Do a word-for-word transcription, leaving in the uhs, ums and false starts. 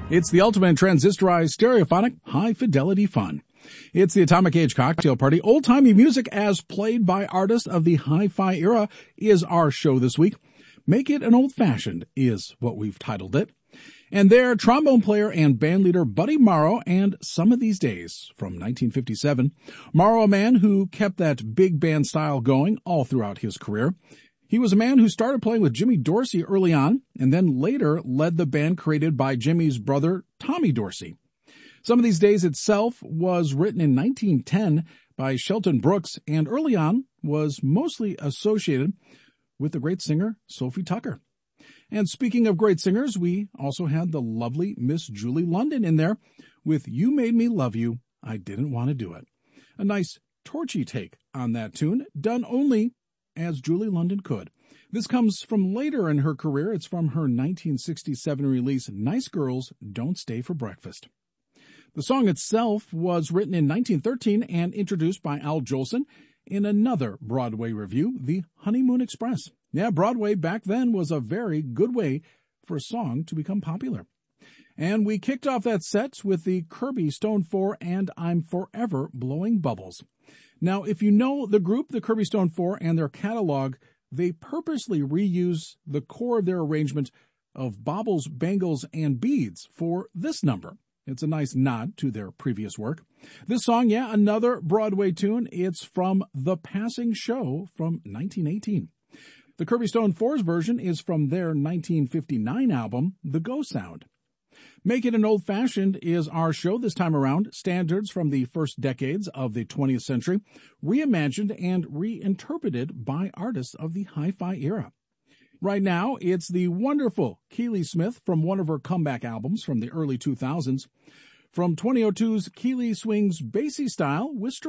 It's the ultimate transistorized stereophonic high-fidelity fun. It's the Atomic Age Cocktail Party. Old-timey music as played by artists of the hi-fi era is our show this week. Make it an old-fashioned is what we've titled it. And there, trombone player and bandleader Buddy Morrow and Some of These Days from nineteen fifty-seven. Morrow, a man who kept that big band style going all throughout his career. He was a man who started playing with Jimmy Dorsey early on and then later led the band created by Jimmy's brother, Tommy Dorsey. Some of These Days itself was written in nineteen ten by Shelton Brooks and early on was mostly associated with the great singer Sophie Tucker. And speaking of great singers, we also had the lovely Miss Julie London in there with You Made Me Love You, I Didn't Want to Do It. A nice torchy take on that tune, done only as Julie London could. This comes from later in her career. It's from her nineteen sixty-seven release, Nice Girls Don't Stay for Breakfast. The song itself was written in nineteen thirteen and introduced by Al Jolson in another Broadway review, The Honeymoon Express. Yeah, Broadway back then was a very good way for a song to become popular. And we kicked off that set with the Kirby Stone Four and I'm Forever Blowing Bubbles. Now, if you know the group, the Kirby Stone Four, and their catalog, they purposely reuse the core of their arrangement of baubles, bangles, and beads for this number. It's a nice nod to their previous work. This song, yeah, another Broadway tune. It's from The Passing Show from nineteen eighteen. The Kirby Stone Four's version is from their nineteen fifty-nine album, The Go Sound. Make It an Old-Fashioned is our show this time around. Standards from the first decades of the twentieth century, reimagined and reinterpreted by artists of the hi-fi era. Right now, it's the wonderful Keely Smith from one of her comeback albums from the early two thousands. From twenty oh two's Keely Swings Bassy Style with